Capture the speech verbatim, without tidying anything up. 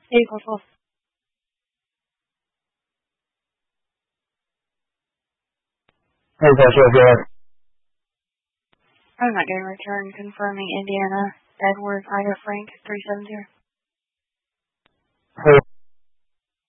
Hey, Corporal. Hey, Joshua, go ahead. I'm not getting return confirming Indiana, Edward, Ida, Frank, three seven zero. Hey.